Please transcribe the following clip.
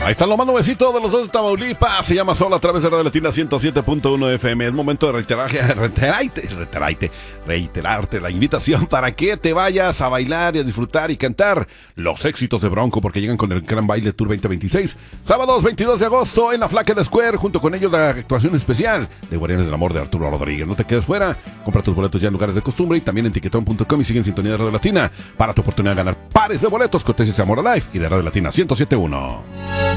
Ahí está lo más nuevecito de los dos de Tamaulipas. Se llama Sol a través de Radio Latina 107.1 FM. Es momento de reiterarte la invitación para que te vayas a bailar y a disfrutar y cantar los éxitos de Bronco, porque llegan con el Gran Baile Tour 2026. Sábados 22 de agosto en la Flaquet Square. Junto con ellos la actuación especial de Guardianes del Amor de Arturo Rodríguez. No te quedes fuera. Compra tus boletos ya en lugares de costumbre y también en tiquetón.com y sigue en sintonía de Radio Latina para tu oportunidad de ganar pares de boletos cortesía de Amor Alive y de Radio Latina 107.1.